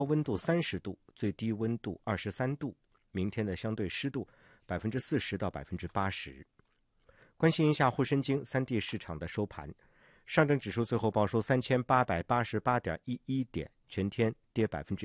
温度30度，最低温度23度。明天的相对湿度40%到80%。关心一下沪深京3地市场的收盘，上证指数最后报收3888.11点，全天跌